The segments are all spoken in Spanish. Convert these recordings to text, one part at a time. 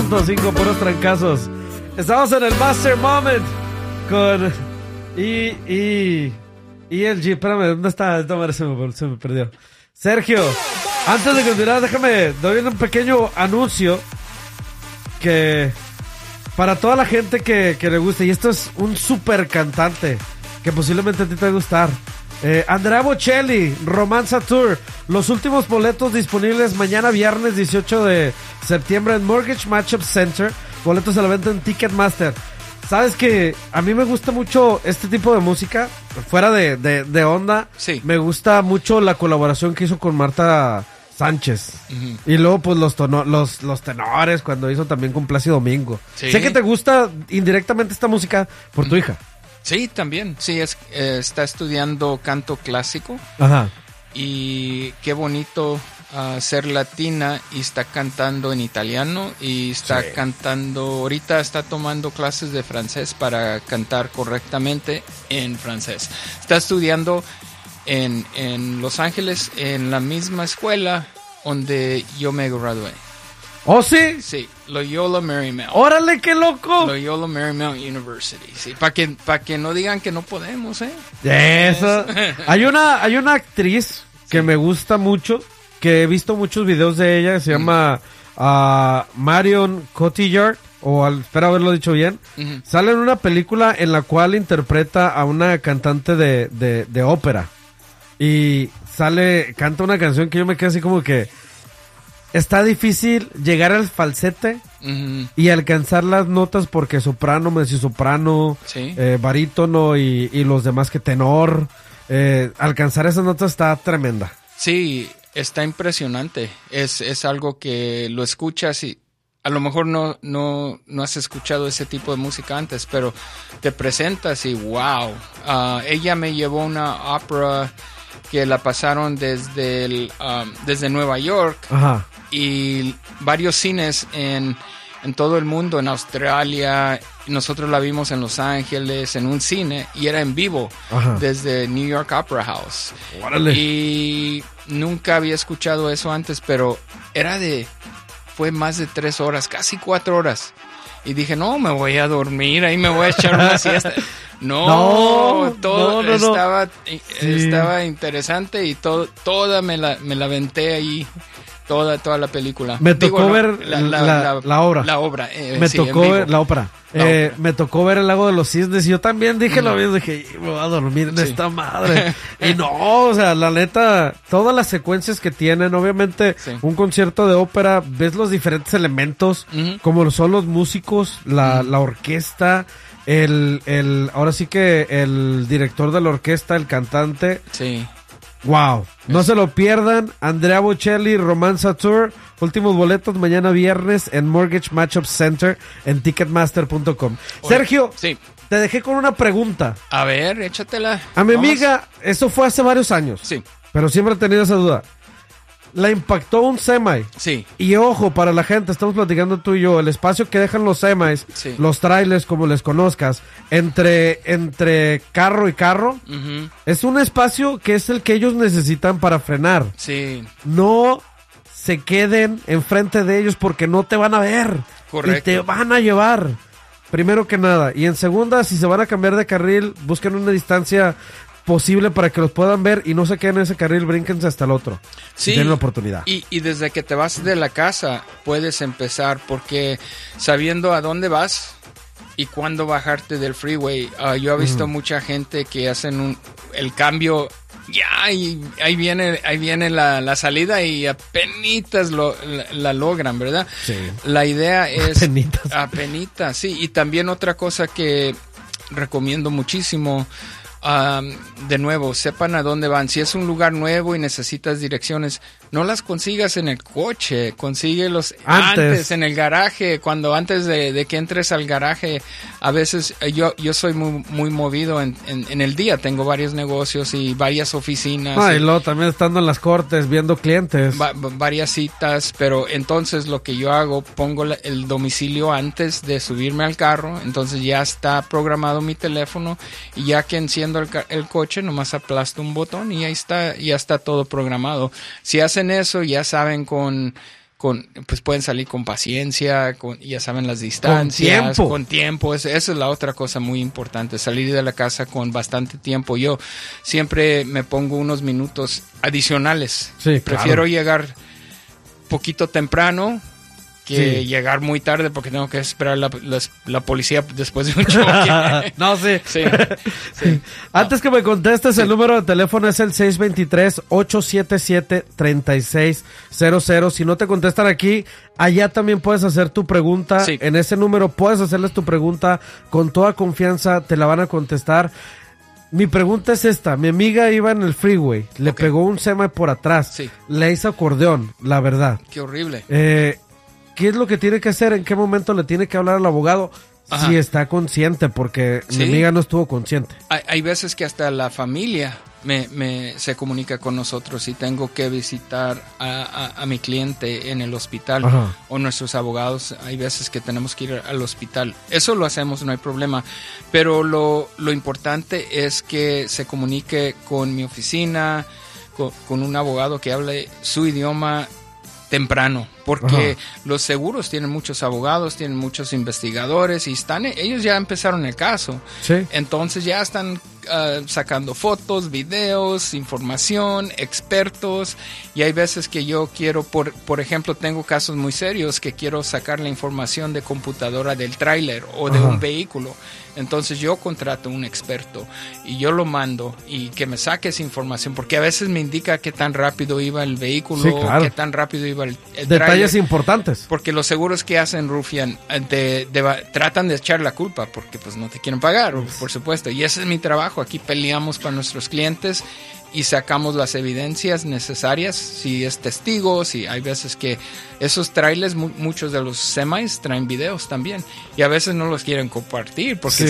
102.5, puros trancazos. Estamos en el Master Moment con y el G. Espérame, ¿dónde está? Se me perdió. Sergio, antes de continuar, déjame, doy un pequeño anuncio que para toda la gente que le guste, y esto es un super cantante que posiblemente a ti te va a gustar. Andrea Bocelli, Romanza Tour. Los últimos boletos disponibles mañana viernes 18 de septiembre en Mortgage Matchup Center. Boletos a la venta en Ticketmaster. Sabes que a mí me gusta mucho este tipo de música, fuera de onda. Sí. Me gusta mucho la colaboración que hizo con Marta Sánchez. Uh-huh. Y luego pues los tenores, cuando hizo también con Plácido Domingo. Sí. Sé que te gusta indirectamente esta música por tu hija. Sí, también. Sí, está estudiando canto clásico. Ajá. Y qué bonito ser latina y está cantando en italiano y está cantando, ahorita está tomando clases de francés para cantar correctamente en francés. Está estudiando en Los Ángeles en la misma escuela donde yo me gradué. ¿Oh, sí? Sí, Loyola Marymount. ¡Órale, qué loco! Loyola Marymount University. Sí, para que no digan que no podemos, ¿eh? Eso. Hay una actriz que me gusta mucho, que he visto muchos videos de ella, que se llama Marion Cotillard, espero haberlo dicho bien. Uh-huh. Sale en una película en la cual interpreta a una cantante de ópera. Y canta una canción que yo me quedé así como que está difícil llegar al falsete y alcanzar las notas porque soprano, mezzosoprano, barítono y los demás que tenor. Alcanzar esas notas está tremenda. Sí, está impresionante. Es algo que lo escuchas y a lo mejor no has escuchado ese tipo de música antes, pero te presentas y wow. Ella me llevó una ópera que la pasaron desde Nueva York. Ajá. Y varios cines en todo el mundo, en Australia. Nosotros la vimos en Los Ángeles, en un cine, y era en vivo. Ajá. Desde New York Opera House. ¡Órale! Y nunca había escuchado eso antes, pero fue más de 3 horas, casi 4 horas. Y dije, no, me voy a dormir, ahí me voy a echar una siesta. No, estaba interesante y toda me la aventé ahí. Toda la película. Me tocó ver la obra. La obra. Me tocó ver la ópera. Me tocó ver El Lago de los Cisnes y yo también dije lo mismo. Dije, me voy a dormir en esta madre. Y no, o sea, la neta, todas las secuencias que tienen, obviamente, un concierto de ópera, ves los diferentes elementos, como son los músicos, la orquesta, ahora sí que el director de la orquesta, el cantante. Sí. Wow, no se lo pierdan. Andrea Bocelli, Romanza Tour, últimos boletos mañana viernes en Mortgage Matchup Center en Ticketmaster.com. Sergio, sí. Te dejé con una pregunta. A ver, échatela. A mi amiga, eso fue hace varios años. Sí. Pero siempre he tenido esa duda. La impactó un semi. Sí. Y ojo, para la gente, estamos platicando tú y yo, el espacio que dejan los semis, los trailers, como les conozcas, entre carro y carro, es un espacio que es el que ellos necesitan para frenar. Sí. No se queden enfrente de ellos porque no te van a ver. Correcto. Y te van a llevar, primero que nada. Y en segunda, si se van a cambiar de carril, busquen una distancia posible para que los puedan ver y no se queden en ese carril, brínquense hasta el otro. Sí, si tienen la oportunidad. Y desde que te vas de la casa puedes empezar, porque sabiendo a dónde vas y cuándo bajarte del freeway, yo he visto mucha gente que hacen el cambio ya y ahí viene la salida y apenitas la logran, ¿verdad? Sí. La idea es apenitas, sí. Y también otra cosa que recomiendo muchísimo, de nuevo, sepan a dónde van. Si es un lugar nuevo y necesitas direcciones, no las consigas en el coche, consíguelos antes en el garaje, antes de que entres al garaje. A veces yo soy muy movido en el día, tengo varios negocios y varias oficinas. Y luego también estando en las cortes, viendo clientes. Varias citas, pero entonces lo que yo hago, pongo el domicilio antes de subirme al carro, entonces ya está programado mi teléfono y ya que enciendo el coche, nomás aplasto un botón y ahí está, ya está todo programado. Si hacen eso, ya saben con pues pueden salir con paciencia, ya saben las distancias, con tiempo. Esa es la otra cosa muy importante, salir de la casa con bastante tiempo. Yo siempre me pongo unos minutos adicionales. Sí, prefiero llegar poquito temprano que llegar muy tarde porque tengo que esperar la policía después de un choque. No, sí. Sí. Antes que me contestes, el número de teléfono es el 623-877-3600. Si no te contestan aquí, allá también puedes hacer tu pregunta. Sí. En ese número puedes hacerles tu pregunta con toda confianza, te la van a contestar. Mi pregunta es esta. Mi amiga iba en el freeway, le pegó un semi por atrás, le hizo acordeón, la verdad. Qué horrible. ¿Qué es lo que tiene que hacer? ¿En qué momento le tiene que hablar al abogado? Ajá. Si está consciente, porque mi amiga no estuvo consciente. Hay veces que hasta la familia se comunica con nosotros y tengo que visitar a mi cliente en el hospital. Ajá. O nuestros abogados. Hay veces que tenemos que ir al hospital. Eso lo hacemos, no hay problema. Pero lo importante es que se comunique con mi oficina, con un abogado que hable su idioma temprano, porque los seguros tienen muchos abogados, tienen muchos investigadores y ellos ya empezaron el caso. Sí. Entonces ya están sacando fotos, videos, información, expertos, y hay veces que yo quiero, por ejemplo, tengo casos muy serios que quiero sacar la información de computadora del tráiler o de un vehículo. Entonces yo contrato un experto y yo lo mando y que me saque esa información, porque a veces me indica qué tan rápido iba el vehículo, qué tan rápido iba el detalles importantes. Porque los seguros que hacen, Rufián, tratan de echar la culpa porque pues no te quieren pagar, por supuesto. Y ese es mi trabajo. Aquí peleamos para nuestros clientes y sacamos las evidencias necesarias, si es testigo, si hay veces que esos trailers, muchos de los semis traen videos también, y a veces no los quieren compartir, porque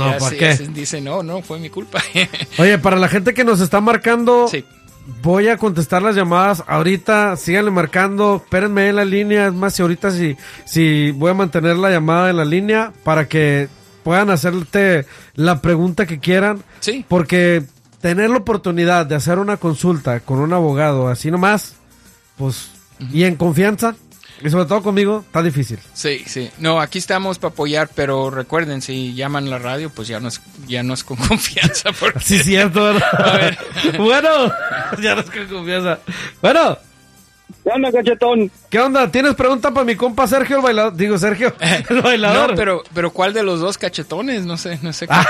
dicen, no, fue mi culpa. Oye, para la gente que nos está marcando, voy a contestar las llamadas ahorita, síganle marcando, espérenme en la línea, es más, si ahorita si voy a mantener la llamada en la línea, para que puedan hacerte la pregunta que quieran, porque tener la oportunidad de hacer una consulta con un abogado así nomás, pues, y en confianza, y sobre todo conmigo, está difícil. Sí. No, aquí estamos para apoyar, pero recuerden, si llaman a la radio, pues ya no es con confianza. Porque... Sí, cierto, ¿verdad? A ver. Bueno, ya no es con confianza. Bueno. ¿Qué onda, cachetón? ¿Qué onda? ¿Tienes pregunta para mi compa Sergio, el bailador? Digo, Sergio, el bailador. No, pero ¿cuál de los dos cachetones? No sé.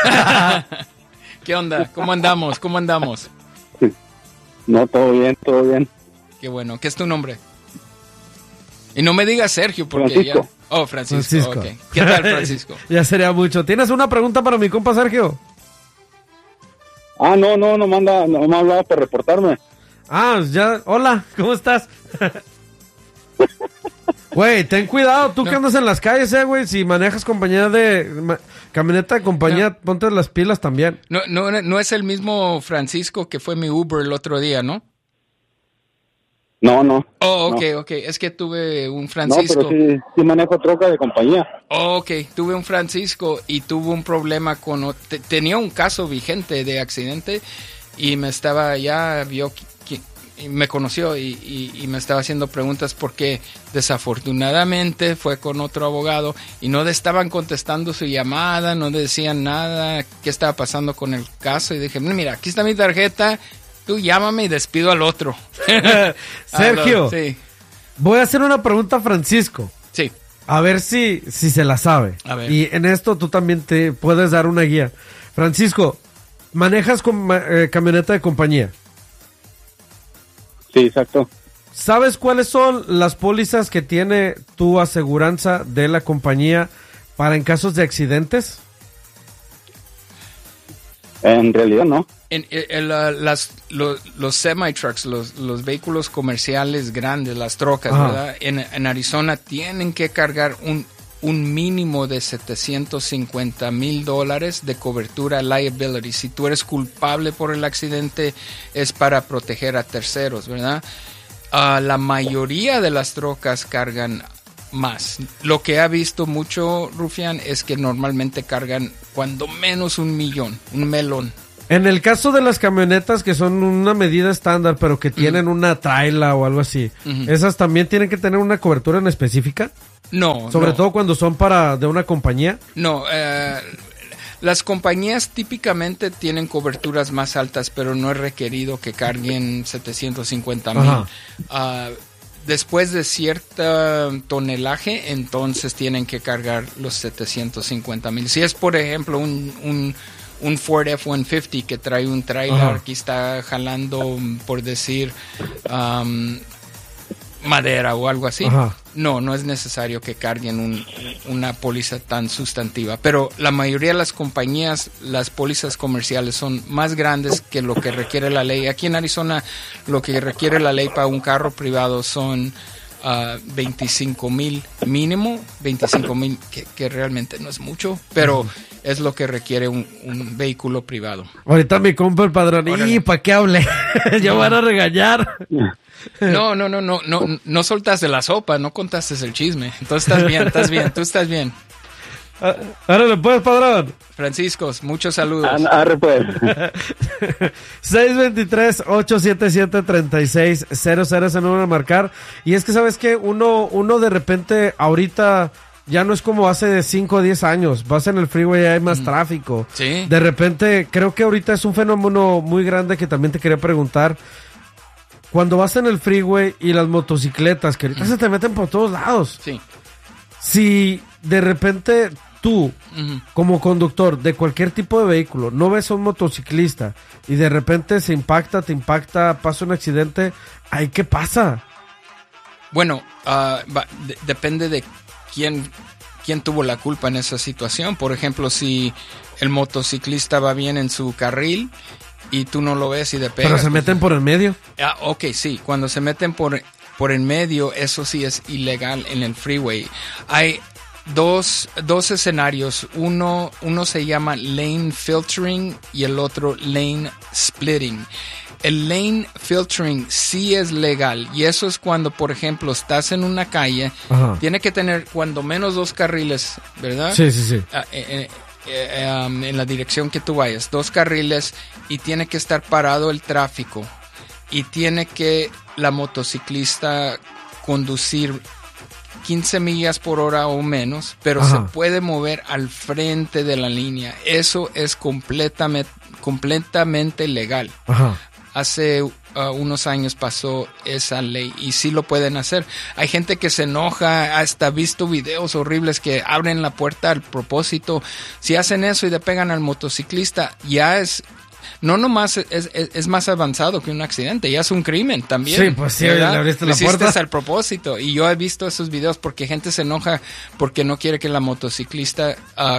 ¿Qué onda? ¿Cómo andamos? No, todo bien. Qué bueno. ¿Qué es tu nombre? Y no me digas Sergio, porque Francisco. Francisco. Okay. ¿Qué tal, Francisco? Ya sería mucho. ¿Tienes una pregunta para mi compa Sergio? No me ha hablado para reportarme. Ya, hola, ¿cómo estás? Güey, ten cuidado, tú que andas en las calles, güey, si manejas camioneta de compañía, ponte las pilas también. No es el mismo Francisco que fue mi Uber el otro día, ¿no? No. Ok. Es que tuve un Francisco. No, pero sí manejo troca de compañía. Ok, tuve un Francisco y tuvo un problema tenía un caso vigente de accidente y me conoció y me estaba haciendo preguntas porque desafortunadamente fue con otro abogado y no le estaban contestando su llamada, no decían nada, qué estaba pasando con el caso, y dije, mira, aquí está mi tarjeta, tú llámame y despido al otro. Sergio, voy a hacer una pregunta a Francisco. Sí. A ver si se la sabe. A ver. Y en esto tú también te puedes dar una guía. Francisco, ¿manejas camioneta de compañía? Sí, exacto. ¿Sabes cuáles son las pólizas que tiene tu aseguranza de la compañía para en casos de accidentes? En realidad no. Los semi-trucks, los vehículos comerciales grandes, las trocas, ¿verdad? En Arizona tienen que cargar un mínimo de $750,000 de cobertura liability. Si tú eres culpable por el accidente, es para proteger a terceros, ¿verdad? La mayoría de las trocas cargan más. Lo que ha visto mucho, Rufián, es que normalmente cargan cuando menos $1 millón, un melón. En el caso de las camionetas que son una medida estándar, pero que tienen una traila o algo así, ¿esas también tienen que tener una cobertura en específica? No. Sobre todo cuando son de una compañía. No, las compañías típicamente tienen coberturas más altas, pero no es requerido que carguen 750,000. Después de cierto tonelaje, entonces tienen que cargar los 750,000. Si es, por ejemplo, un Ford F-150 que trae un trailer que está jalando, por decir, madera o algo así, no es necesario que carguen una póliza tan sustantiva. Pero la mayoría de las compañías, las pólizas comerciales son más grandes que lo que requiere la ley. Aquí en Arizona, lo que requiere la ley para un carro privado son 25,000 mínimo, 25,000 que realmente no es mucho, pero es lo que requiere un vehículo privado. Ahorita mi compa el padrón, ¿y para qué hablé? Ya van a regañar. No soltaste la sopa, no contaste el chisme. Entonces tú estás bien. Árale pues, padrón. Francisco, muchos saludos. Arre pues. 623-877-3600 es el número a marcar. Y es que, ¿sabes qué? Uno de repente, ahorita, ya no es como hace 5 o 10 años. Vas en el freeway y hay más tráfico. Sí. De repente, creo que ahorita es un fenómeno muy grande que también te quería preguntar. Cuando vas en el freeway y las motocicletas, que ahorita se te meten por todos lados. Sí. Si de repente tú, como conductor de cualquier tipo de vehículo, no ves a un motociclista y de repente te impacta, pasa un accidente, ¿ahí qué pasa? Bueno, depende de quién tuvo la culpa en esa situación. Por ejemplo, si el motociclista va bien en su carril y tú no lo ves y te pegas. Pero se meten por el medio. Ok, sí. Cuando se meten por el medio, eso sí es ilegal en el freeway. Hay dos escenarios. Uno se llama lane filtering y el otro lane splitting. El lane filtering sí es legal y eso es cuando, por ejemplo, estás en una calle, tiene que tener cuando menos 2 carriles, ¿verdad? Sí. En la dirección que tú vayas, 2 carriles y tiene que estar parado el tráfico y tiene que la motociclista conducir 15 millas por hora o menos, pero se puede mover al frente de la línea. Eso es completamente legal. Hace unos años pasó esa ley y sí lo pueden hacer. Hay gente que se enoja, hasta visto videos horribles que abren la puerta al propósito. Si hacen eso y le pegan al motociclista, ya es... No nomás es más avanzado que un accidente, ya es un crimen también. Sí, pues sí, le abriste la puerta. Al propósito. Y yo he visto esos videos porque gente se enoja porque no quiere que la motociclista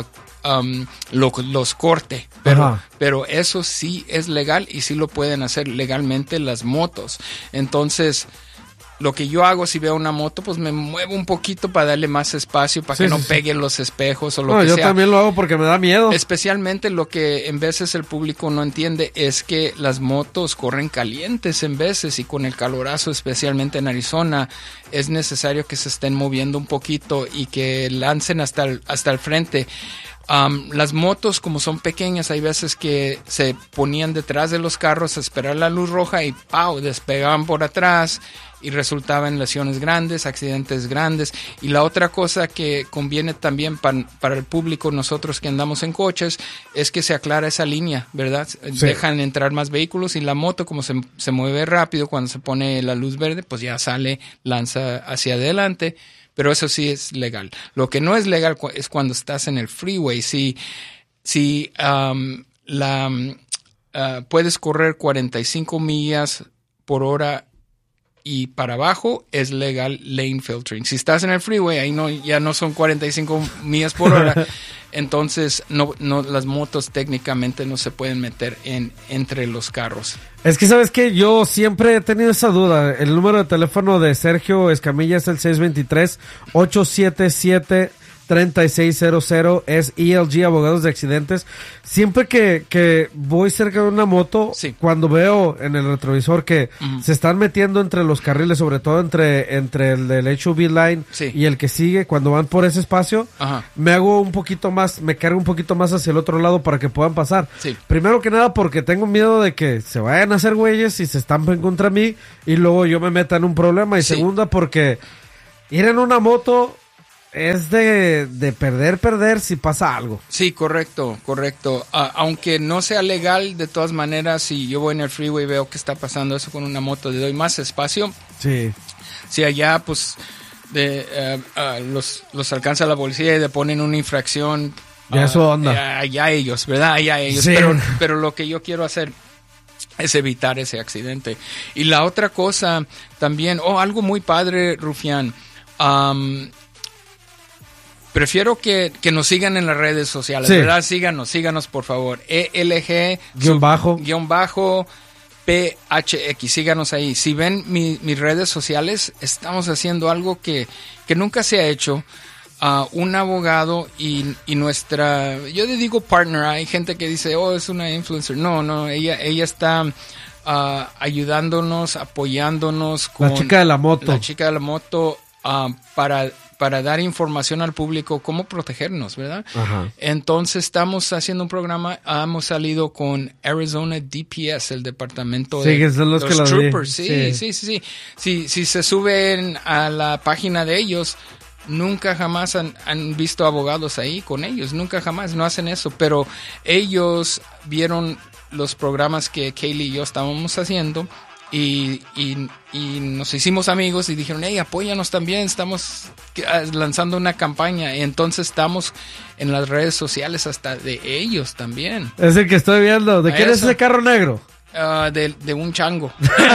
los corte. Pero eso sí es legal y sí lo pueden hacer legalmente las motos. Entonces, lo que yo hago si veo una moto, pues me muevo un poquito para darle más espacio, para que no peguen los espejos o lo que sea. Yo también lo hago porque me da miedo. Especialmente lo que en veces el público no entiende es que las motos corren calientes en veces y con el calorazo, especialmente en Arizona, es necesario que se estén moviendo un poquito y que lancen hasta el frente. Las motos, como son pequeñas, hay veces que se ponían detrás de los carros a esperar la luz roja y ¡pau!, despegaban por atrás y resultaban lesiones grandes, accidentes grandes. Y la otra cosa que conviene también para el público, nosotros que andamos en coches, es que se aclara esa línea, ¿verdad? Sí. Dejan entrar más vehículos y la moto, como se mueve rápido, cuando se pone la luz verde, pues ya lanza hacia adelante. Pero eso sí es legal. Lo que no es legal es cuando estás en el freeway. Si puedes correr 45 millas por hora y para abajo, es legal lane filtering. Si estás en el freeway, ahí ya no son 45 millas por hora. Entonces, no, las motos técnicamente no se pueden meter entre los carros. Es que, ¿sabes qué? Yo siempre he tenido esa duda. El número de teléfono de Sergio Escamilla es el 623-877 3600, es ELG, Abogados de Accidentes. Siempre que voy cerca de una moto, Sí. cuando veo en el retrovisor que se están metiendo entre los carriles, sobre todo entre el del HOV line Sí. y el que sigue, cuando van por ese espacio, Ajá. me cargo un poquito más hacia el otro lado para que puedan pasar. Sí. Primero que nada porque tengo miedo de que se vayan a hacer güeyes y se estampen contra mí y luego yo me meta en un problema. Y Sí. segunda porque ir en una moto es de perder si pasa algo. Sí, correcto. Aunque no sea legal, de todas maneras, si yo voy en el freeway y veo que está pasando eso con una moto, le doy más espacio. Sí. Si allá, pues, los alcanza la policía y le ponen una infracción. Ya eso onda. Allá ellos, ¿verdad? Allá ellos. Sí. Pero lo que yo quiero hacer es evitar ese accidente. Y la otra cosa también, algo muy padre, Rufián. Prefiero que nos sigan en las redes sociales, Sí. ¿verdad? Síganos, por favor. ELG _. PHX, síganos ahí. Si ven mis redes sociales, estamos haciendo algo que nunca se ha hecho. Un abogado y nuestra, yo le digo partner, hay gente que dice, es una influencer. No, ella está ayudándonos, apoyándonos con La chica de la moto. La chica de la moto para dar información al público cómo protegernos, ¿verdad? Ajá. Entonces estamos haciendo un programa, hemos salido con Arizona DPS, el departamento Sí, de que son los que lo troopers. di. Sí. Si se suben a la página de ellos, nunca jamás han visto abogados ahí con ellos, nunca jamás, no hacen eso, pero ellos vieron los programas que Kaylee y yo estábamos haciendo y nos hicimos amigos y dijeron, hey, apóyanos también, estamos lanzando una campaña, y entonces estamos en las redes sociales hasta de ellos también. Es el que estoy viendo. ¿De quién es Eso. ese carro negro? De un chango.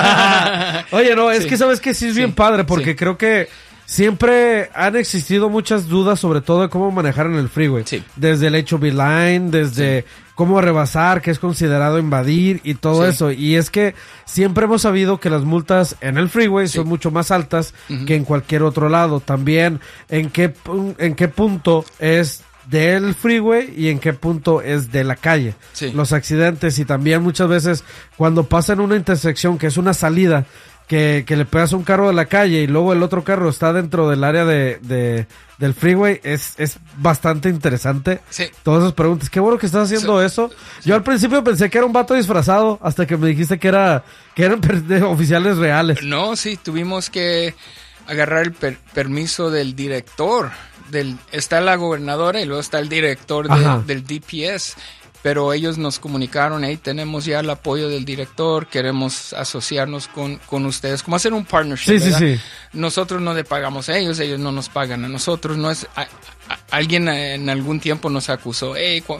Oye, no, es Sí. que sabes que sí es Sí. bien padre porque Sí. creo que siempre han existido muchas dudas sobre todo de cómo manejar en el freeway. Sí. Desde el HOV line, desde cómo rebasar, que es considerado invadir y todo Sí. eso. Y es que siempre hemos sabido que las multas en el freeway Sí. son mucho más altas que en cualquier otro lado. También en qué punto es del freeway y en qué punto es de la calle. Sí. Los accidentes y también muchas veces cuando pasa en una intersección que es una salida que le pegas a un carro de la calle y luego el otro carro está dentro del área del freeway, es bastante interesante. Sí. Todas esas preguntas. Qué bueno que estás haciendo eso. Yo al principio pensé que era un vato disfrazado hasta que me dijiste que eran oficiales reales. No, sí, tuvimos que agarrar el permiso del director. Está la gobernadora y luego está el director Ajá. del DPS. Pero ellos nos comunicaron, tenemos ya el apoyo del director, queremos asociarnos con ustedes, como hacer un partnership, Sí, ¿verdad? sí. Nosotros no le pagamos a ellos no nos pagan a nosotros. No es alguien en algún tiempo nos acusó,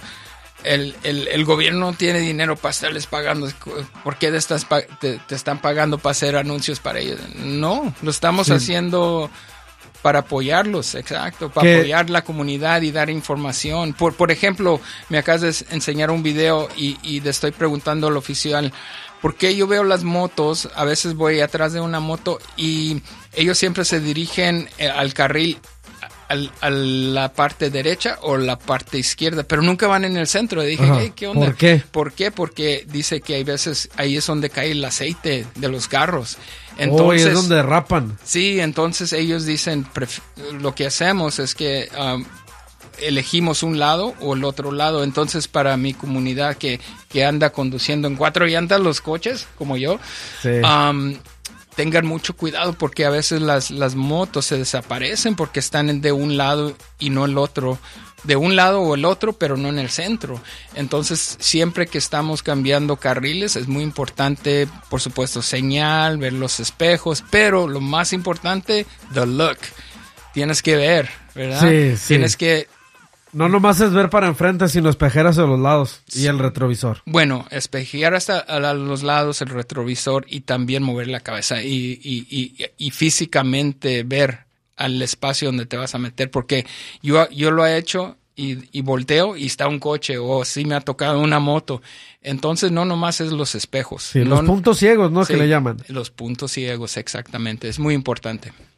el gobierno no tiene dinero para estarles pagando, ¿por qué te están pagando para hacer anuncios para ellos? No, lo estamos haciendo para apoyarlos, exacto, para apoyar la comunidad y dar información. Por ejemplo, me acabas de enseñar un video y le estoy preguntando al oficial, ¿por qué yo veo las motos? A veces voy atrás de una moto y ellos siempre se dirigen al carril, a la parte derecha o la parte izquierda, pero nunca van en el centro. Y dije, Ajá. hey, ¿qué onda? ¿Por qué? ¿Por qué? Porque dice que hay veces ahí es donde cae el aceite de los carros. Entonces, es donde derrapan. sí, entonces ellos dicen, lo que hacemos es que elegimos un lado o el otro lado. Entonces, para mi comunidad que anda conduciendo en 4 llantas los coches, como yo, Sí. tengan mucho cuidado porque a veces las motos se desaparecen porque están de un lado y no el otro. De un lado o el otro, pero no en el centro. Entonces, siempre que estamos cambiando carriles, es muy importante, por supuesto, señal, ver los espejos, pero lo más importante, the look. Tienes que ver, ¿verdad? Sí, sí. Tienes que, No nomás es ver para enfrente, sino espejar hacia los lados y el retrovisor. bueno, espejear hasta a los lados, el retrovisor y también mover la cabeza y físicamente ver al espacio donde te vas a meter, porque yo lo he hecho y volteo y está un coche, o sí me ha tocado una moto. Entonces no nomás es los espejos. Sí, los puntos ciegos, ¿no? Sí, Que le llaman. los puntos ciegos, exactamente. Es muy importante.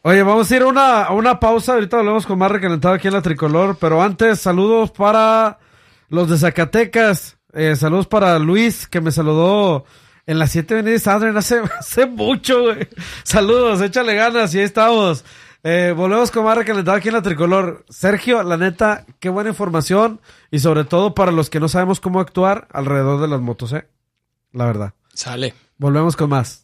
Oye, vamos a ir a una pausa. Ahorita volvemos con más recalentado aquí en La Tricolor. Pero antes, saludos para los de Zacatecas. Saludos para Luis, que me saludó en las 7 Avenidas Adrian hace mucho, güey. Saludos, échale ganas y ahí estamos. Volvemos con más recalentado aquí en La Tricolor. Sergio, la neta, qué buena información. Y sobre todo para los que no sabemos cómo actuar alrededor de las motos, la verdad. Sale. Volvemos con más.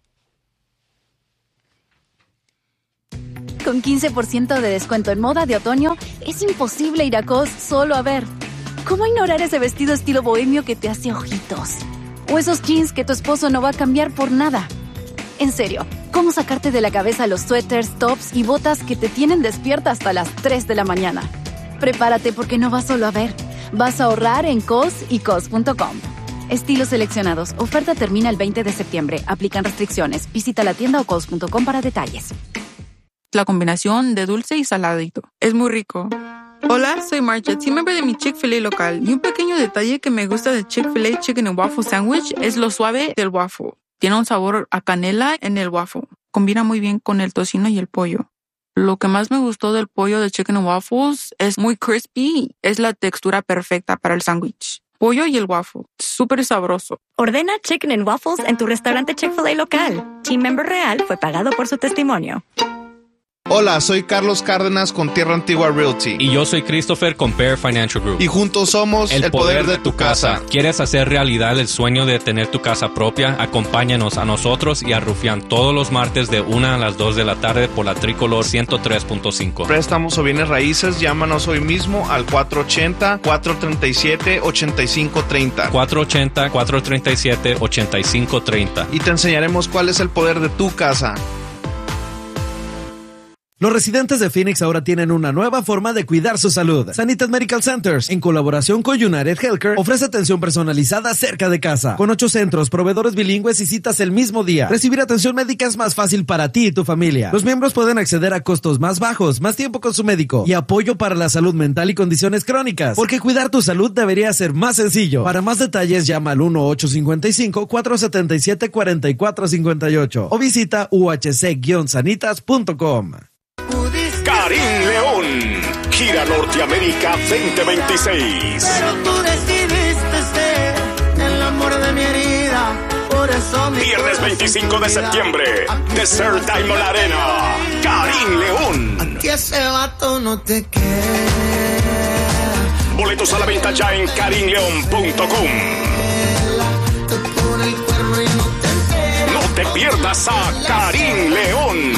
Con 15% de descuento en moda de otoño, es imposible ir a COS solo a ver. ¿Cómo ignorar ese vestido estilo bohemio que te hace ojitos? O esos jeans que tu esposo no va a cambiar por nada. En serio, ¿cómo sacarte de la cabeza los suéteres, tops y botas que te tienen despierta hasta las 3 de la mañana? Prepárate porque no vas solo a ver. Vas a ahorrar en COS y COS.com. Estilos seleccionados. Oferta termina el 20 de septiembre. Aplican restricciones. Visita la tienda o COS.com para detalles. La combinación de dulce y saladito. Es muy rico. Hola, soy Marcha, team member de mi Chick-fil-A local. Y un pequeño detalle que me gusta de Chick-fil-A Chicken and Waffle Sandwich es lo suave del waffle. Tiene un sabor a canela en el waffle. Combina muy bien con el tocino y el pollo. Lo que más me gustó del pollo de Chicken and Waffles es muy crispy. Es la textura perfecta para el sándwich. Pollo y el waffle. Súper sabroso. Ordena Chicken and Waffles en tu restaurante Chick-fil-A local. Team member real fue pagado por su testimonio. Hola, soy Carlos Cárdenas con Tierra Antigua Realty. Y yo soy Christopher con Bear Financial Group. Y juntos somos el poder de tu casa. ¿Quieres hacer realidad el sueño de tener tu casa propia? Acompáñanos a nosotros y a Rufián todos los martes de 1 a las 2 de la tarde por La Tricolor 103.5. Préstamos o bienes raíces, llámanos hoy mismo al 480-437-8530. 480-437-8530. Y te enseñaremos cuál es el poder de tu casa. Los residentes de Phoenix ahora tienen una nueva forma de cuidar su salud. Sanitas Medical Centers, en colaboración con United Healthcare, ofrece atención personalizada cerca de casa. Con 8 centros, proveedores bilingües y citas el mismo día. Recibir atención médica es más fácil para ti y tu familia. Los miembros pueden acceder a costos más bajos, más tiempo con su médico y apoyo para la salud mental y condiciones crónicas. Porque cuidar tu salud debería ser más sencillo. Para más detalles, llama al 1-855-477-4458 o visita uhc-sanitas.com. Karim León, Gira Norteamérica 2026. Pero tú decidiste ser el amor de mi herida, por eso Viernes 25 de septiembre, Desert Diamond Arena, Karim León. Aquí ese vato no te quiere. Boletos a la venta ya en karimleon.com. No te pierdas a Karim León.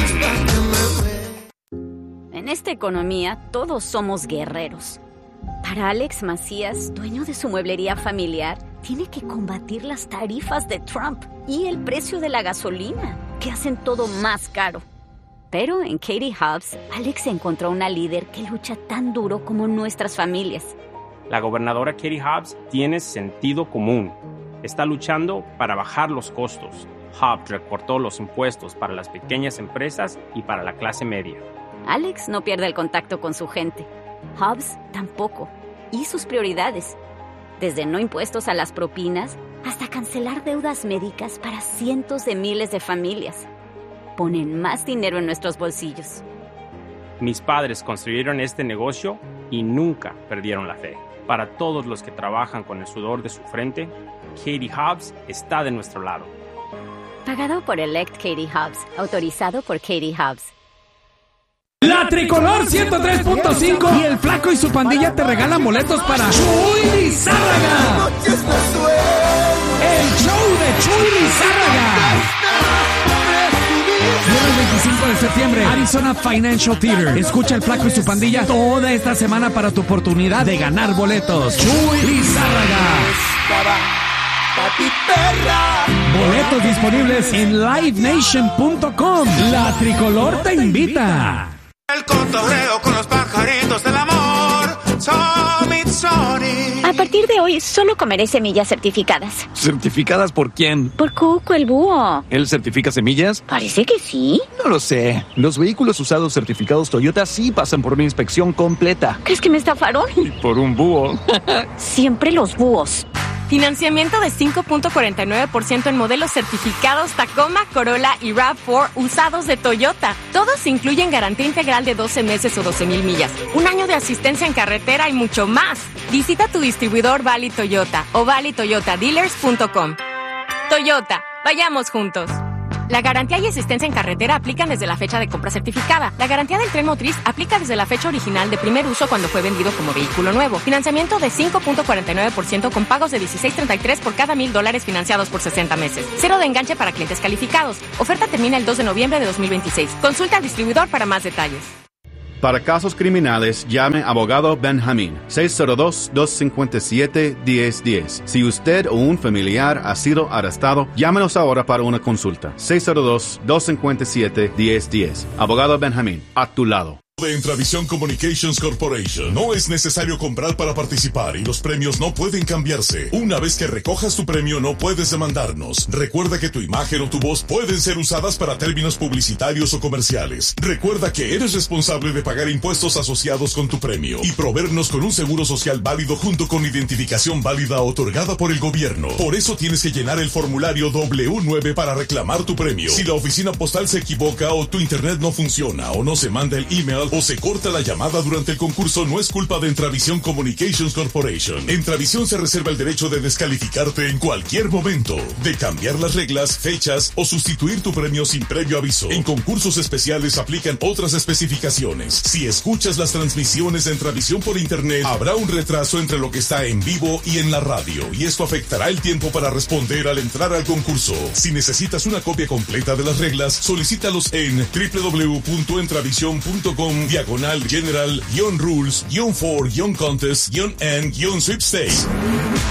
En esta economía, todos somos guerreros. Para Alex Macías, dueño de su mueblería familiar, tiene que combatir las tarifas de Trump y el precio de la gasolina, que hacen todo más caro. Pero en Katie Hobbs, Alex encontró una líder que lucha tan duro como nuestras familias. La gobernadora Katie Hobbs tiene sentido común. Está luchando para bajar los costos. Hobbs recortó los impuestos para las pequeñas empresas y para la clase media. Alex no pierde el contacto con su gente. Hobbs tampoco. Y sus prioridades. Desde no impuestos a las propinas hasta cancelar deudas médicas para cientos de miles de familias. Ponen más dinero en nuestros bolsillos. Mis padres construyeron este negocio y nunca perdieron la fe. Para todos los que trabajan con el sudor de su frente, Katie Hobbs está de nuestro lado. Pagado por Elect Katie Hobbs. Autorizado por Katie Hobbs. La Tricolor 103.5 y el Flaco y su pandilla te regalan boletos para Chuy Lizárraga. El show de Chuy Lizárraga. Viernes 25 de septiembre, Arizona Financial Theater. Escucha el Flaco y su pandilla toda esta semana para tu oportunidad de ganar boletos. Chuy Lizárraga. Boletos disponibles en livenation.com. La Tricolor te invita. El cotorreo con los pajaritos del amor. A partir de hoy, solo comeré semillas certificadas. ¿Certificadas por quién? Por Cuco, el búho. ¿Él certifica semillas? Parece que sí. No lo sé. Los vehículos usados certificados Toyota sí pasan por una inspección completa. ¿Crees que me estafaron? Y por un búho. Siempre los búhos. Financiamiento de 5.49% en modelos certificados Tacoma, Corolla y RAV4 usados de Toyota. Todos incluyen garantía integral de 12 meses o 12,000 millas, un año de asistencia en carretera y mucho más. Visita tu distribuidor Valley Toyota o valleytoyotadealers.com. Toyota, vayamos juntos. La garantía y asistencia en carretera aplican desde la fecha de compra certificada. La garantía del tren motriz aplica desde la fecha original de primer uso cuando fue vendido como vehículo nuevo. Financiamiento de 5.49% con pagos de $16.33 por cada $1,000 financiados por 60 meses. Cero de enganche para clientes calificados. Oferta termina el 2 de noviembre de 2026. Consulta al distribuidor para más detalles. Para casos criminales, llame a Abogado Benjamín, 602-257-1010. Si usted o un familiar ha sido arrestado, llámenos ahora para una consulta. 602-257-1010. Abogado Benjamín, a tu lado. De Intravisión Communications Corporation. No es necesario comprar para participar y los premios no pueden cambiarse. Una vez que recojas tu premio no puedes demandarnos. Recuerda que tu imagen o tu voz pueden ser usadas para términos publicitarios o comerciales. Recuerda que eres responsable de pagar impuestos asociados con tu premio y proveernos con un seguro social válido junto con identificación válida otorgada por el gobierno. Por eso tienes que llenar el formulario W9 para reclamar tu premio. Si la oficina postal se equivoca o tu internet no funciona o no se manda el email o se corta la llamada durante el concurso, no es culpa de Intravisión Communications Corporation. Intravisión se reserva el derecho de descalificarte en cualquier momento, de cambiar las reglas, fechas o sustituir tu premio sin previo aviso. En concursos especiales aplican otras especificaciones. Si escuchas las transmisiones de Intravisión por internet, habrá un retraso entre lo que está en vivo y en la radio, y esto afectará el tiempo para responder al entrar al concurso. Si necesitas una copia completa de las reglas, solicítalos en www.entravision.com/general-rules-for-contest-and-sweepstakes.